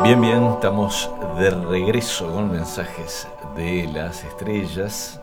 Bien, bien, estamos de regreso con mensajes de las estrellas.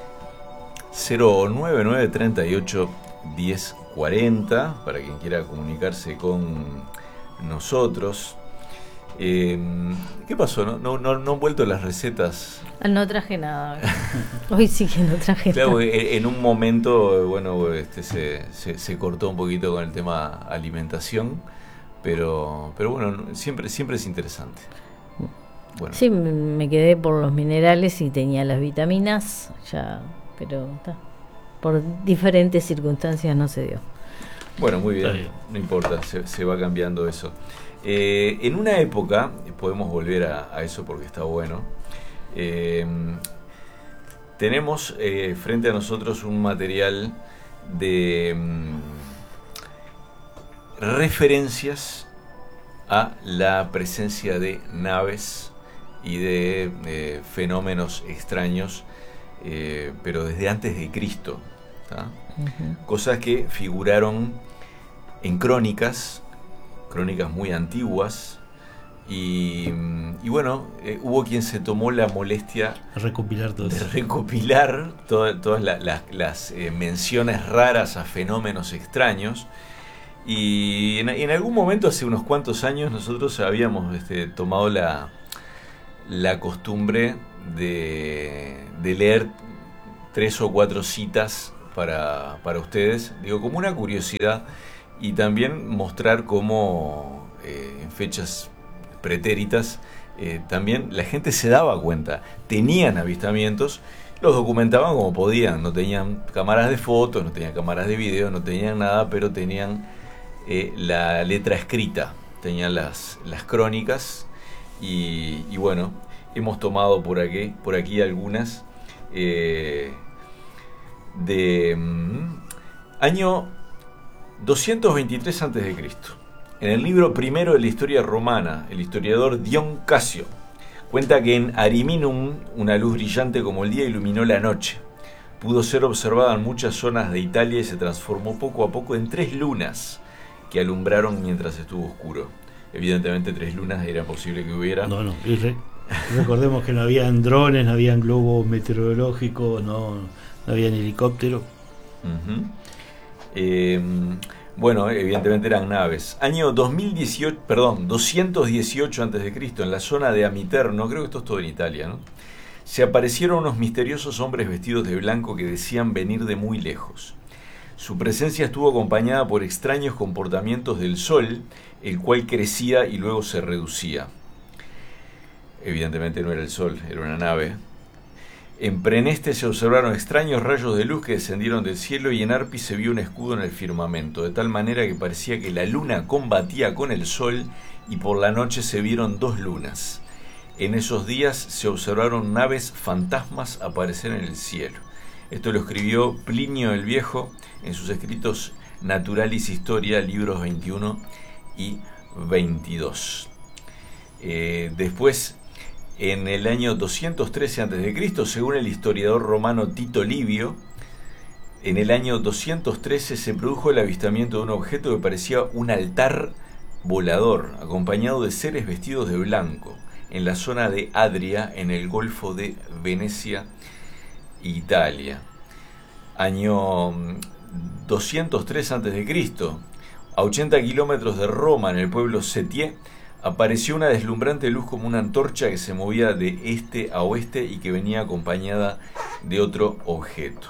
09938 1040 para quien quiera comunicarse con nosotros. ¿Qué pasó? ¿No han vuelto las recetas? No traje nada. Hoy sí que no traje nada. Claro, en un momento, bueno, se cortó un poquito con el tema alimentación, pero bueno, siempre es interesante. Bueno. Sí, me quedé por los minerales y tenía las vitaminas, ya, pero por diferentes circunstancias no se dio. Bueno, muy bien, no importa, se va cambiando eso. En una época, podemos volver a eso porque está bueno, tenemos frente a nosotros un material de referencias a la presencia de naves y de fenómenos extraños, pero desde antes de Cristo, ¿tá? Uh-huh. Cosas que figuraron en crónicas muy antiguas, y bueno, hubo quien se tomó la molestia de recopilar todas las menciones raras a fenómenos extraños. Y en algún momento, hace unos cuantos años, nosotros habíamos tomado la costumbre de leer 3 o 4 citas para ustedes, digo, como una curiosidad, y también mostrar cómo en fechas pretéritas también la gente se daba cuenta, tenían avistamientos, los documentaban como podían, no tenían cámaras de fotos, no tenían cámaras de video, no tenían nada, pero tenían la letra escrita, tenían las crónicas, y bueno, hemos tomado por aquí algunas año 223 a.C. En el libro primero de la historia romana, el historiador Dion Casio cuenta que en Ariminum una luz brillante como el día iluminó la noche. Pudo ser observada en muchas zonas de Italia y se transformó poco a poco en 3 lunas que alumbraron mientras estuvo oscuro. Evidentemente 3 lunas era posible que hubiera. No. Recordemos que no habían drones, no habían globos meteorológicos, no habían helicóptero. Uh-huh. Bueno, evidentemente eran naves. Año 218 a.C., en la zona de Amiterno, creo que esto es todo en Italia, ¿no? Se aparecieron unos misteriosos hombres vestidos de blanco que decían venir de muy lejos. Su presencia estuvo acompañada por extraños comportamientos del sol, el cual crecía y luego se reducía. Evidentemente no era el sol, era una nave. En Preneste se observaron extraños rayos de luz que descendieron del cielo, y en Arpis se vio un escudo en el firmamento, de tal manera que parecía que la luna combatía con el sol, y por la noche se vieron 2 lunas. En esos días se observaron naves fantasmas aparecer en el cielo. Esto lo escribió Plinio el Viejo en sus escritos Naturalis Historia, libros 21 y 22. Después, en el año 213 a.C., según el historiador romano Tito Livio, en el año 213 se produjo el avistamiento de un objeto que parecía un altar volador, acompañado de seres vestidos de blanco, en la zona de Adria, en el Golfo de Venecia, Italia. Año 203 a.C., a 80 kilómetros de Roma, en el pueblo Setié, apareció una deslumbrante luz como una antorcha que se movía de este a oeste y que venía acompañada de otro objeto.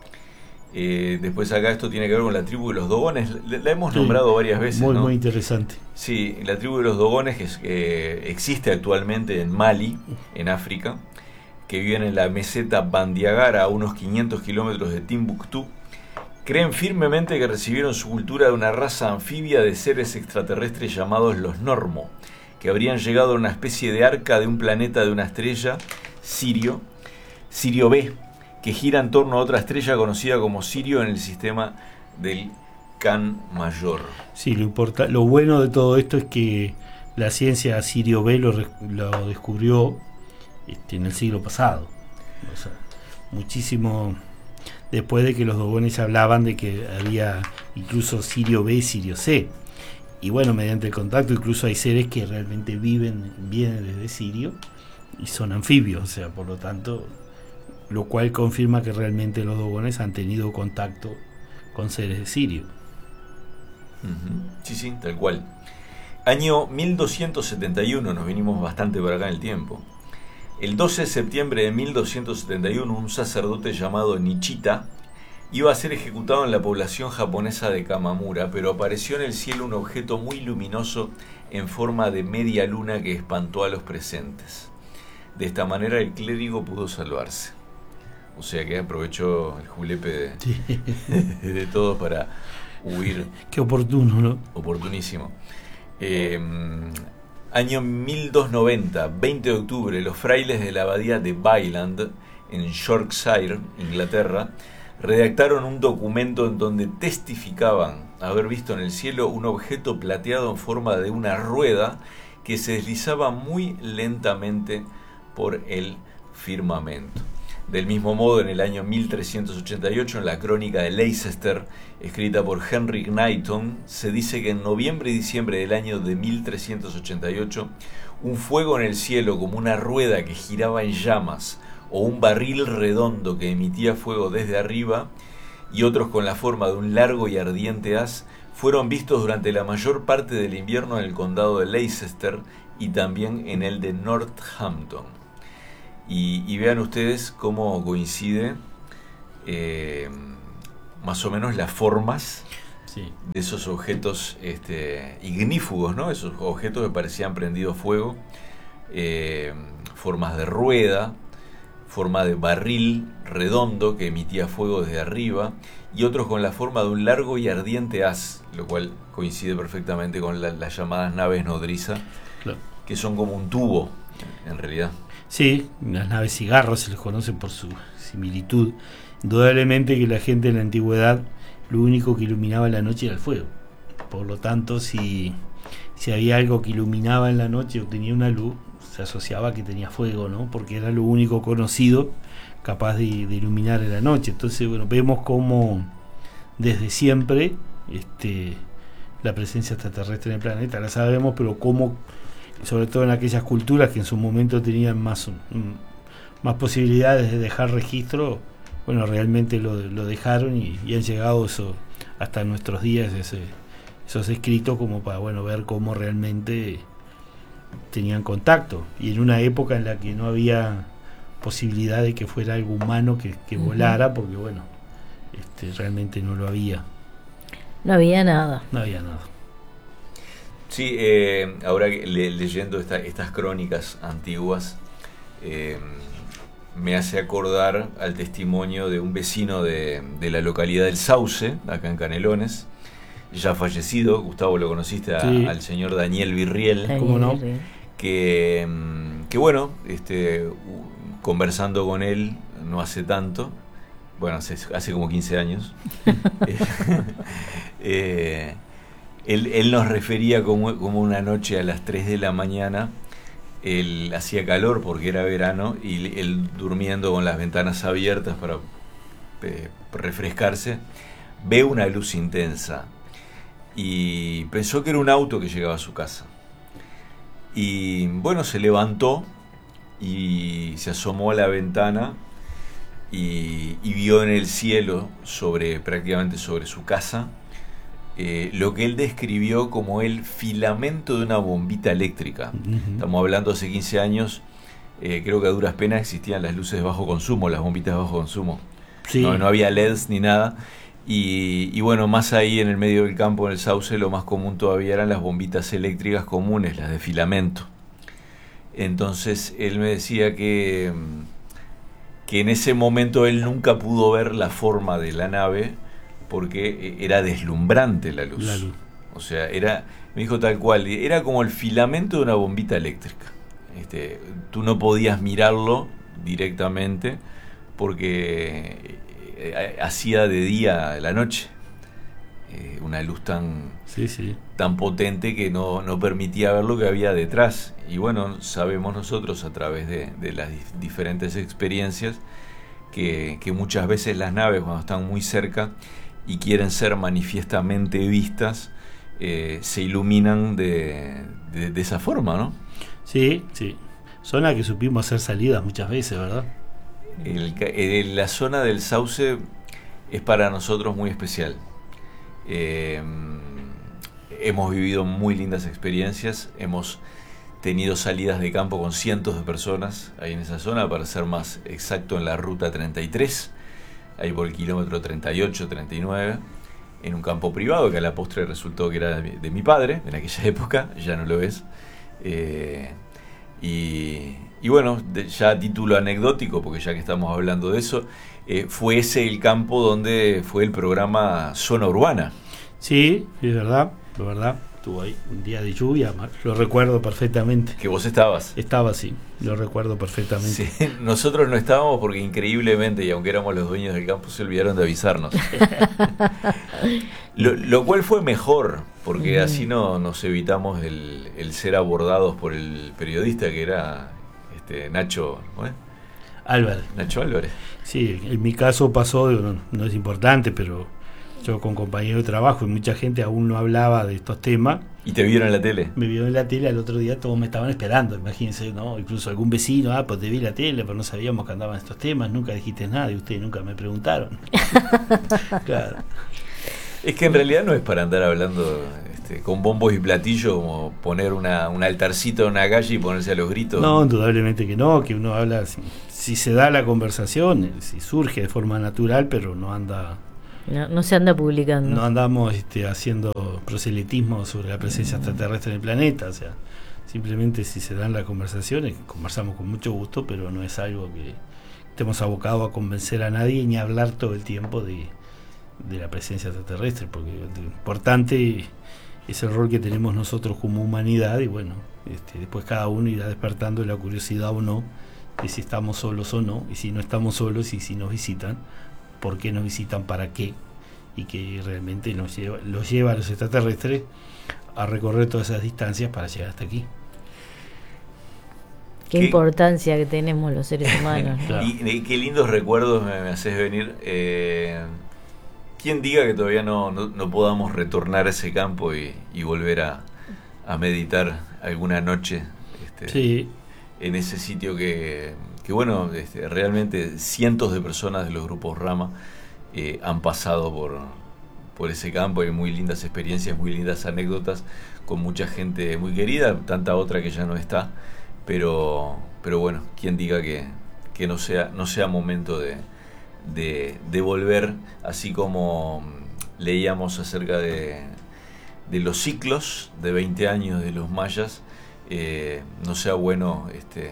Después acá esto tiene que ver con la tribu de los Dogones, la hemos nombrado varias veces, ¿no? Muy interesante. Sí, la tribu de los Dogones que existe actualmente en Mali, en África, que viven en la meseta Bandiagara, a unos 500 kilómetros de Timbuktu. Creen firmemente que recibieron su cultura de una raza anfibia de seres extraterrestres llamados los Normo, que habrían llegado a una especie de arca de un planeta de una estrella, Sirio B, que gira en torno a otra estrella conocida como Sirio en el sistema del Can Mayor. Sí, lo bueno de todo esto es que la ciencia Sirio B lo descubrió en el siglo pasado. O sea, muchísimo después de que los Dogones hablaban de que había incluso Sirio B y Sirio C. y bueno, mediante el contacto incluso hay seres que realmente vienen desde Sirio y son anfibios, o sea, por lo tanto, lo cual confirma que realmente los dogones han tenido contacto con seres de Sirio. Sí, sí, tal cual. Año 1271, nos vinimos bastante por acá en el tiempo. El 12 de septiembre de 1271, un sacerdote llamado Nichita iba a ser ejecutado en la población japonesa de Kamamura, pero apareció en el cielo un objeto muy luminoso en forma de media luna que espantó a los presentes. De esta manera el clérigo pudo salvarse. O sea que aprovechó el julepe de todos para huir. Qué oportuno, ¿no? Oportunísimo. Año 1290, 20 de octubre, los frailes de la abadía de Byland, en Yorkshire, Inglaterra, redactaron un documento en donde testificaban haber visto en el cielo un objeto plateado en forma de una rueda que se deslizaba muy lentamente por el firmamento. Del mismo modo, en el año 1388, en la crónica de Leicester, escrita por Henry Knighton, se dice que en noviembre y diciembre del año de 1388, un fuego en el cielo como una rueda que giraba en llamas o un barril redondo que emitía fuego desde arriba y otros con la forma de un largo y ardiente haz fueron vistos durante la mayor parte del invierno en el condado de Leicester y también en el de Northampton. Y vean ustedes cómo coincide más o menos las formas de esos objetos ignífugos, ¿no? Esos objetos que parecían prendidos fuego, formas de rueda, forma de barril redondo que emitía fuego desde arriba, y otros con la forma de un largo y ardiente haz, lo cual coincide perfectamente con las llamadas naves nodriza, claro, que son como un tubo, en realidad. Sí, las naves cigarros se les conoce por su similitud. Indudablemente que la gente en la antigüedad lo único que iluminaba en la noche era el fuego. Por lo tanto, si había algo que iluminaba en la noche o tenía una luz, se asociaba a que tenía fuego, ¿no? Porque era lo único conocido capaz de iluminar en la noche. Entonces, bueno, vemos cómo desde siempre la presencia extraterrestre en el planeta la sabemos, pero cómo, sobre todo en aquellas culturas que en su momento tenían más posibilidades de dejar registro, bueno, realmente lo dejaron y han llegado eso hasta nuestros días, esos escritos como para, bueno, ver cómo realmente tenían contacto, y en una época en la que no había posibilidad de que fuera algo humano que volara, porque bueno, realmente no lo había. No había nada. No había nada. Sí, ahora leyendo estas crónicas antiguas, me hace acordar al testimonio de un vecino de la localidad del Sauce, acá en Canelones, ya fallecido. Gustavo, lo conociste, sí, al señor Daniel Virriel. ¿Cómo no? Que bueno, conversando con él no hace tanto, bueno, hace como 15 años, él nos refería como una noche a las 3 de la mañana, él hacía calor porque era verano, y él durmiendo con las ventanas abiertas para refrescarse, ve una luz intensa y pensó que era un auto que llegaba a su casa. Y bueno, se levantó y se asomó a la ventana y vio en el cielo, prácticamente sobre su casa, lo que él describió como el filamento de una bombita eléctrica. Estamos hablando hace 15 años, creo que a duras penas existían las luces de bajo consumo, las bombitas de bajo consumo. Sí. No había LEDs ni nada. Y bueno, más ahí en el medio del campo, en el Sauce, lo más común todavía eran las bombitas eléctricas comunes, las de filamento. Entonces él me decía que en ese momento él nunca pudo ver la forma de la nave porque era deslumbrante la luz. O sea, me dijo tal cual, era como el filamento de una bombita eléctrica. Tú no podías mirarlo directamente porque hacía de día la noche, una luz tan potente que no permitía ver lo que había detrás. Y bueno, sabemos nosotros a través de las diferentes experiencias que muchas veces las naves, cuando están muy cerca y quieren ser manifiestamente vistas, se iluminan de esa forma, ¿no? Sí, sí. Zona que supimos hacer salidas muchas veces, ¿verdad? La zona del Sauce es para nosotros muy especial. Hemos vivido muy lindas experiencias, hemos tenido salidas de campo con cientos de personas ahí en esa zona, para ser más exacto en la ruta 33, ahí por el kilómetro 38, 39, en un campo privado que a la postre resultó que era de mi padre en aquella época, ya no lo es. Y bueno, ya a título anecdótico, porque ya que estamos hablando de eso, fue ese el campo donde fue el programa Zona Urbana. Sí, es verdad, es verdad. Estuvo ahí un día de lluvia, lo recuerdo perfectamente. Que vos estabas. Estaba, sí, lo recuerdo perfectamente. Sí, nosotros no estábamos porque increíblemente, y aunque éramos los dueños del campo, se olvidaron de avisarnos. Lo cual fue mejor, porque así nos evitamos el ser abordados por el periodista que era Nacho, ¿no es? Álvarez. Nacho Álvarez. Sí, en mi caso pasó, no es importante, pero yo con compañeros de trabajo y mucha gente aún no hablaba de estos temas. ¿Y te vieron en la tele? Me vieron en la tele, al otro día todos me estaban esperando, imagínense, ¿no? Incluso algún vecino, pues te vi en la tele, pero no sabíamos que andaban estos temas, nunca dijiste nada y ustedes nunca me preguntaron. Claro. Es que en realidad no es para andar hablando con bombos y platillos, como poner un altarcito en una calle y ponerse a los gritos. No, indudablemente que no, que uno habla, si se da la conversación, si surge de forma natural, pero no anda... No se anda publicando. No andamos haciendo proselitismo sobre la presencia extraterrestre en el planeta, o sea, simplemente si se dan las conversaciones, conversamos con mucho gusto, pero no es algo que estemos abocados a convencer a nadie ni a hablar todo el tiempo de la presencia extraterrestre, porque lo importante es el rol que tenemos nosotros como humanidad y bueno, después cada uno irá despertando la curiosidad o no de si estamos solos o no, y si no estamos solos y si nos visitan, por qué nos visitan, para qué, y que realmente los lleva a los extraterrestres a recorrer todas esas distancias para llegar hasta aquí. Qué importancia que tenemos los seres humanos, ¿no? Claro. Y qué lindos recuerdos me haces venir. ¿Quién diga que todavía no podamos retornar a ese campo y volver a meditar alguna noche Sí. en ese sitio que bueno, realmente cientos de personas de los grupos Rama han pasado por ese campo? Hay muy lindas experiencias, muy lindas anécdotas con mucha gente muy querida, tanta otra que ya no está, pero bueno, quién diga que no sea momento de volver, así como leíamos acerca de los ciclos de 20 años de los mayas, no sea bueno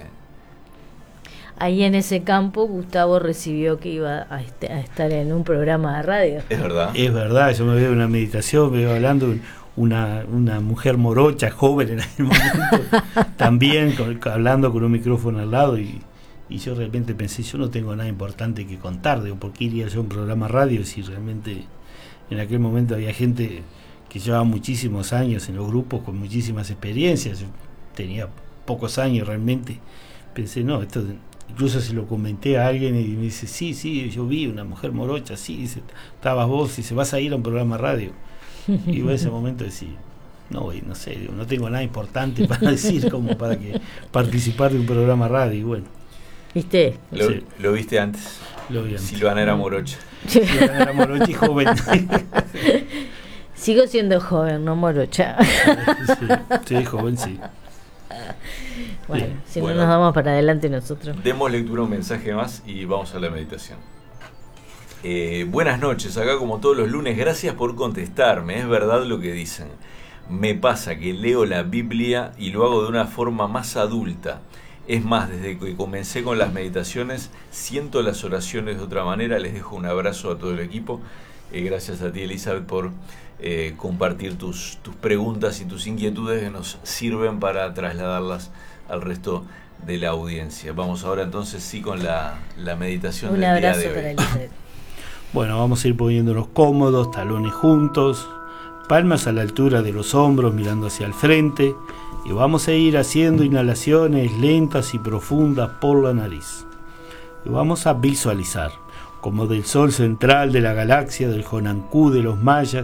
Ahí en ese campo Gustavo recibió que iba a estar en un programa de radio. Es verdad. Es verdad, yo me veo en una meditación, me veo hablando una mujer morocha, joven en aquel momento, también hablando con un micrófono al lado y yo realmente pensé, yo no tengo nada importante que contar, digo, ¿por qué iría yo a un programa de radio si realmente en aquel momento había gente que llevaba muchísimos años en los grupos con muchísimas experiencias? Yo tenía pocos años realmente, pensé, no, esto... Incluso se lo comenté a alguien y me dice, sí, yo vi una mujer morocha, sí, dice, estabas vos, y se vas a ir a un programa de radio. Y yo en ese momento decía, no sé, digo, no tengo nada importante para decir como para que participar de un programa de radio, y bueno. ¿Viste? Sí. ¿Lo viste antes? Lo vi antes. Silvana era morocha. Silvana era morocha y joven. Sigo siendo joven, no morocha. Sí, joven, sí. Bueno, Bien. si no nos damos para adelante nosotros. Demos lectura a un mensaje más y vamos a la meditación. Buenas noches, acá como todos los lunes, gracias por contestarme, es verdad lo que dicen. Me pasa que leo la Biblia y lo hago de una forma más adulta. Es más, desde que comencé con las meditaciones, siento las oraciones de otra manera. Les dejo un abrazo a todo el equipo. Gracias a ti, Elizabeth, por compartir tus preguntas y tus inquietudes que nos sirven para trasladarlas al resto de la audiencia. Vamos ahora entonces sí con la meditación del día de hoy. Un abrazo para Elizabeth. Bueno, vamos a ir poniéndonos cómodos, talones juntos, palmas a la altura de los hombros mirando hacia el frente, y vamos a ir haciendo inhalaciones lentas y profundas por la nariz. Y vamos a visualizar como del sol central de la galaxia del Jonancú de los mayas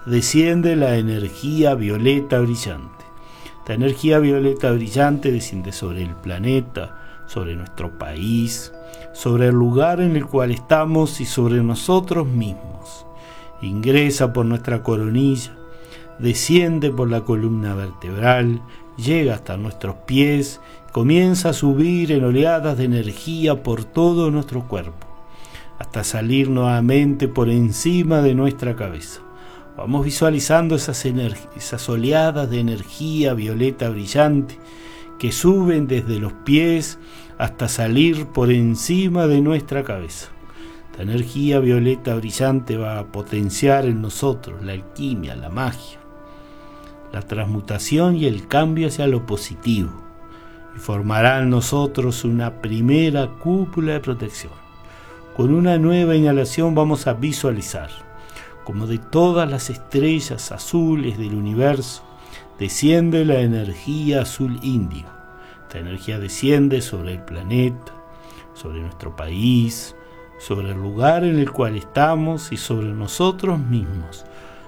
desciende la energía violeta brillante. Esta energía violeta brillante desciende sobre el planeta, sobre nuestro país, sobre el lugar en el cual estamos y sobre nosotros mismos. Ingresa por nuestra coronilla, desciende por la columna vertebral, llega hasta nuestros pies, comienza a subir en oleadas de energía por todo nuestro cuerpo, hasta salir nuevamente por encima de nuestra cabeza. Vamos visualizando esas oleadas de energía violeta brillante que suben desde los pies hasta salir por encima de nuestra cabeza. Esta energía violeta brillante va a potenciar en nosotros la alquimia, la magia, la transmutación y el cambio hacia lo positivo, y formará en nosotros una primera cúpula de protección. Con una nueva inhalación vamos a visualizar como de todas las estrellas azules del universo desciende la energía azul índigo. Esta energía desciende sobre el planeta, sobre nuestro país, sobre el lugar en el cual estamos y sobre nosotros mismos.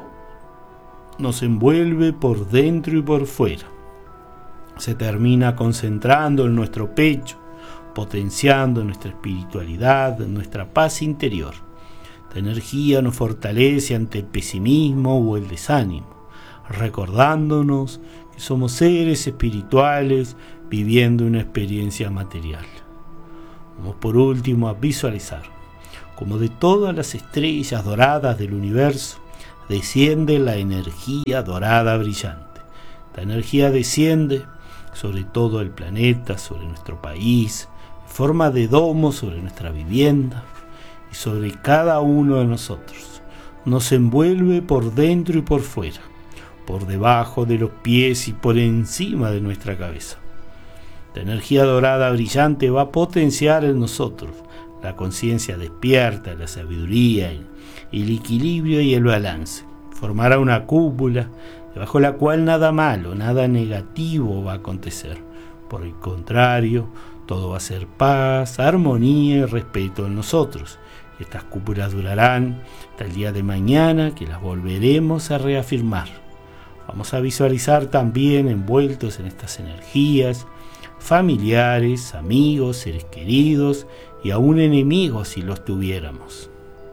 Nos envuelve por dentro y por fuera. Se termina concentrando en nuestro pecho, potenciando nuestra espiritualidad, nuestra paz interior. Esta energía nos fortalece ante el pesimismo o el desánimo, recordándonos que somos seres espirituales viviendo una experiencia material. Vamos por último a visualizar como de todas las estrellas doradas del universo desciende la energía dorada brillante. Esta energía desciende sobre todo el planeta, sobre nuestro país, en forma de domo sobre nuestra vivienda y sobre cada uno de nosotros. Nos envuelve por dentro y por fuera, por debajo de los pies y por encima de nuestra cabeza. La energía dorada brillante va a potenciar en nosotros la conciencia despierta, la sabiduría, el equilibrio y el balance. Formará una cúpula debajo la cual nada malo, nada negativo va a acontecer. Por el contrario, todo va a ser paz, armonía y respeto en nosotros. Y estas cúpulas durarán hasta el día de mañana, que las volveremos a reafirmar. Vamos a visualizar también envueltos en estas energías familiares, amigos, seres queridos y aún enemigos si los tuviéramos.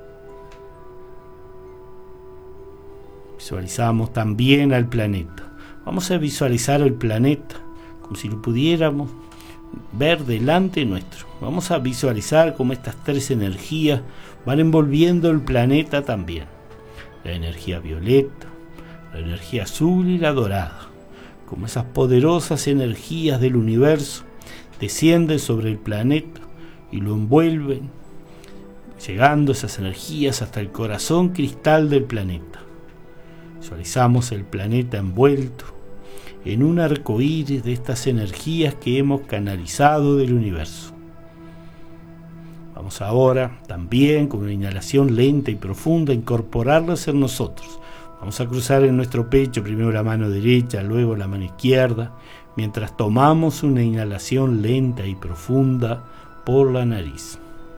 Visualizamos también al planeta. Vamos a visualizar el planeta como si lo pudiéramos ver delante nuestro. Vamos a visualizar cómo estas tres energías van envolviendo el planeta también. La energía violeta, la energía azul y la dorada. Como esas poderosas energías del universo descienden sobre el planeta y lo envuelven, llegando esas energías hasta el corazón cristal del planeta. Visualizamos el planeta envuelto en un arco iris de estas energías que hemos canalizado del universo. Vamos ahora también con una inhalación lenta y profunda a incorporarlas en nosotros. Vamos a cruzar en nuestro pecho primero la mano derecha, luego la mano izquierda, mientras tomamos una inhalación lenta y profunda por la nariz.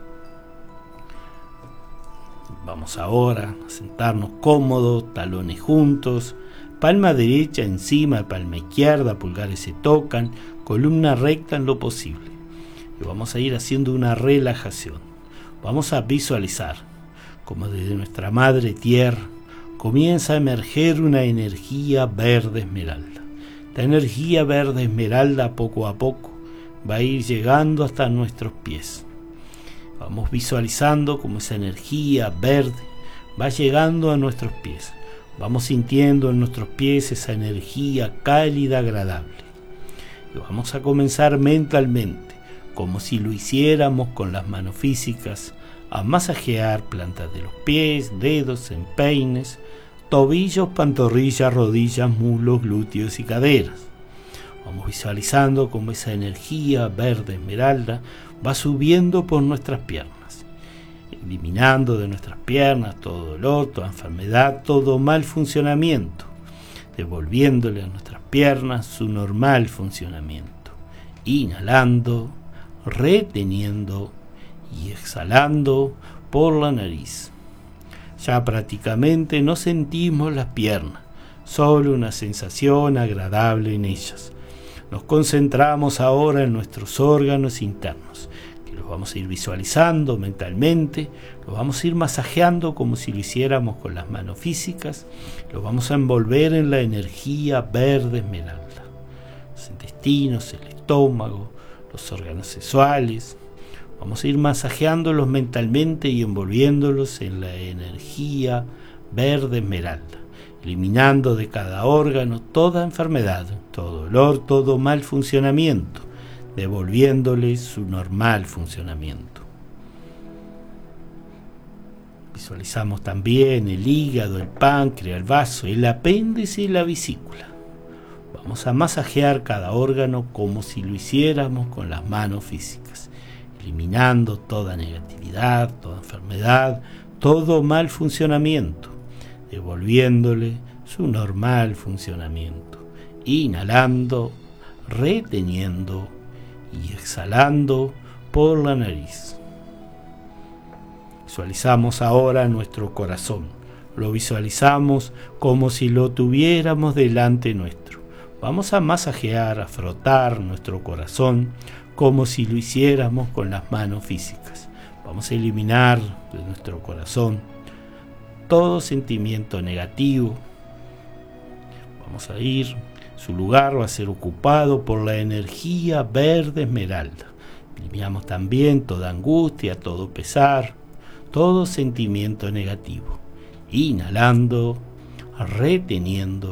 Vamos ahora a sentarnos cómodos, talones juntos, palma derecha encima de palma izquierda, pulgares se tocan, columna recta en lo posible. Y vamos a ir haciendo una relajación. Vamos a visualizar como desde nuestra madre tierra comienza a emerger una energía verde esmeralda. Esta energía verde esmeralda poco a poco va a ir llegando hasta nuestros pies. Vamos visualizando cómo esa energía verde va llegando a nuestros pies. Vamos sintiendo en nuestros pies esa energía cálida, agradable. Y vamos a comenzar mentalmente, como si lo hiciéramos con las manos físicas, a masajear plantas de los pies, dedos, empeines, tobillos, pantorrillas, rodillas, muslos, glúteos y caderas. Vamos visualizando cómo esa energía verde esmeralda va subiendo por nuestras piernas, eliminando de nuestras piernas todo dolor, toda enfermedad, todo mal funcionamiento, devolviéndole a nuestras piernas su normal funcionamiento, inhalando, reteniendo y exhalando por la nariz. Ya prácticamente no sentimos las piernas, solo una sensación agradable en ellas. Nos concentramos ahora en nuestros órganos internos, que los vamos a ir visualizando mentalmente, los vamos a ir masajeando como si lo hiciéramos con las manos físicas, los vamos a envolver en la energía verde esmeralda. Los intestinos, el estómago, los órganos sexuales. Vamos a ir masajeándolos mentalmente y envolviéndolos en la energía verde esmeralda, eliminando de cada órgano toda enfermedad, todo dolor, todo mal funcionamiento, devolviéndole su normal funcionamiento. Visualizamos también el hígado, el páncreas, el vaso, el apéndice y la vesícula. Vamos a masajear cada órgano como si lo hiciéramos con las manos físicas, eliminando toda negatividad, toda enfermedad, todo mal funcionamiento, devolviéndole su normal funcionamiento, inhalando, reteniendo y exhalando por la nariz. Visualizamos ahora nuestro corazón, lo visualizamos como si lo tuviéramos delante nuestro. Vamos a masajear, a frotar nuestro corazón como si lo hiciéramos con las manos físicas. Vamos a eliminar de nuestro corazón todo sentimiento negativo. Vamos a ir, su lugar va a ser ocupado por la energía verde esmeralda. Eliminamos también toda angustia, todo pesar, todo sentimiento negativo. Inhalando, reteniendo